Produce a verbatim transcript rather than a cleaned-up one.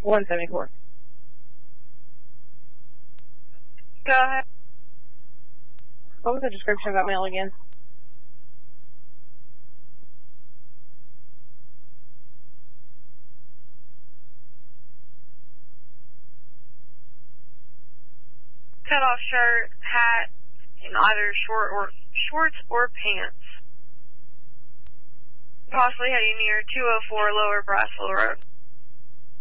one seventy-four. Go ahead. What was the description about mail again? Cut off shirt, hat, and either short or shorts or pants. Possibly heading near two oh four Lower Brassville Road.